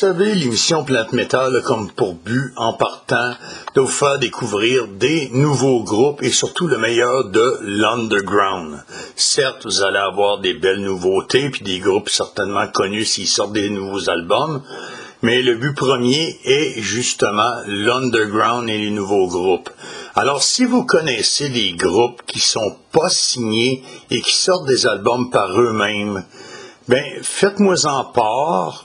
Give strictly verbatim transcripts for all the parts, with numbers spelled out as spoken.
savez, l'émission Planète Métal a comme pour but, en partant, de vous faire découvrir des nouveaux groupes et surtout le meilleur de l'underground. Certes, vous allez avoir des belles nouveautés puis des groupes certainement connus s'ils sortent des nouveaux albums, mais le but premier est justement l'underground et les nouveaux groupes. Alors, si vous connaissez des groupes qui sont pas signés et qui sortent des albums par eux-mêmes, ben, faites-moi en part.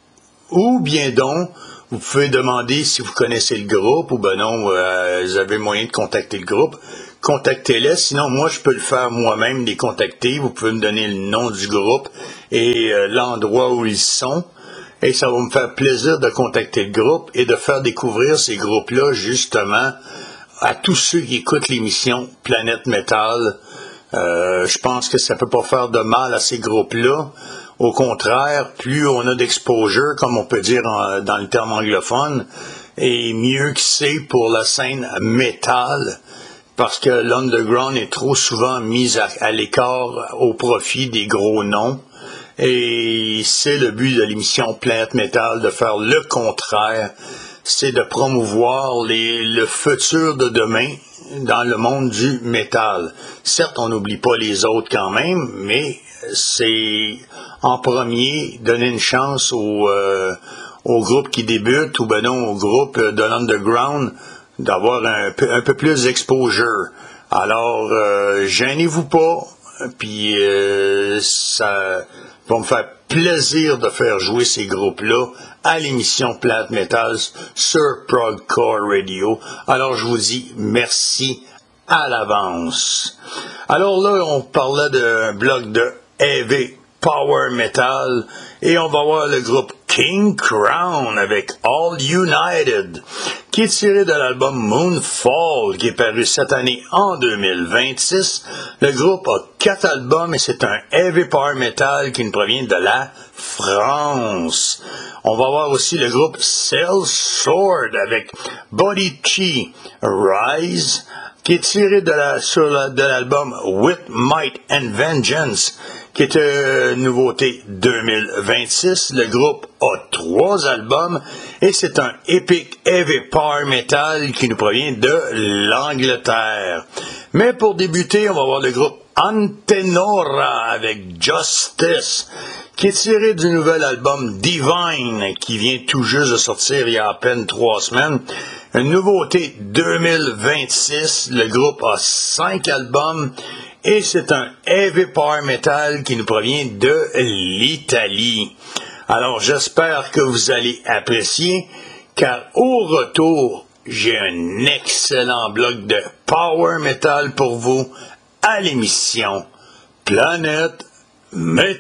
Ou bien donc, vous pouvez demander si vous connaissez le groupe, ou ben non, euh, vous avez moyen de contacter le groupe. Contactez-les, sinon moi je peux le faire moi-même, les contacter. Vous pouvez me donner le nom du groupe et euh, l'endroit où ils sont. Et ça va me faire plaisir de contacter le groupe et de faire découvrir ces groupes-là, justement, à tous ceux qui écoutent l'émission Planète Métal. Euh, je pense que ça peut pas faire de mal à ces groupes-là. Au contraire, plus on a d'exposure, comme on peut dire en, dans le terme anglophone, et mieux que c'est pour la scène métal, parce que l'underground est trop souvent mis à, à l'écart au profit des gros noms. Et c'est le but de l'émission Planète Métal, de faire le contraire, c'est de promouvoir les, le futur de demain dans le monde du métal. Certes, on n'oublie pas les autres quand même, mais c'est en premier donner une chance aux, euh, aux groupes qui débutent ou ben non aux groupes de l'underground d'avoir un peu, un peu plus d'exposure. Alors, euh, gênez-vous pas, puis euh, ça va me faire plaisir de faire jouer ces groupes-là à l'émission Planète Métal sur Progcore Radio. Alors, je vous dis merci à l'avance. Alors là, on parlait d'un bloc de heavy power metal et on va voir le groupe King Crown avec All United, qui est tiré de l'album Moonfall, qui est paru cette année en deux mille vingt-six. Le groupe a quatre albums et c'est un heavy power metal qui nous provient de la France. On va voir aussi le groupe Cell Sword avec Body Chi Rise, qui est tiré de, la, sur la, de l'album With Might and Vengeance, qui est une nouveauté deux mille vingt-six. Le groupe a trois albums et c'est un epic heavy power metal qui nous provient de l'Angleterre. Mais pour débuter, on va voir le groupe Antenora avec Justice, qui est tiré du nouvel album Divine, qui vient tout juste de sortir il y a à peine trois semaines. Une nouveauté deux mille vingt-six. Le groupe a cinq albums et c'est un heavy power metal qui nous provient de l'Italie. Alors j'espère que vous allez apprécier, car au retour, j'ai un excellent bloc de power metal pour vous à l'émission Planète Métal.